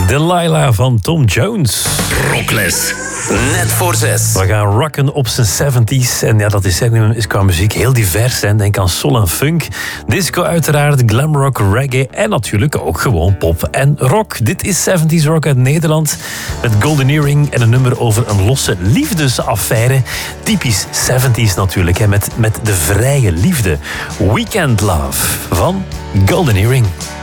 Delilah van Tom Jones. Rockles, net voor 6. We gaan rocken op zijn 70s. En ja, dat is qua muziek heel divers. Hè. Denk aan soul en funk, disco uiteraard, glamrock, reggae en natuurlijk ook gewoon pop en rock. Dit is 70s rock uit Nederland met Golden Earring en een nummer over een losse liefdesaffaire. Typisch 70s natuurlijk, hè, met de vrije liefde. Weekend Love van Golden Earring.